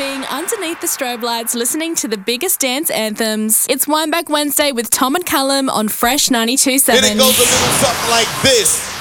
everything underneath the strobe lights, listening to the biggest dance anthems. It's Wineback Wednesday with Tom and Callum on Fresh 92.7. And it goes a little something like this.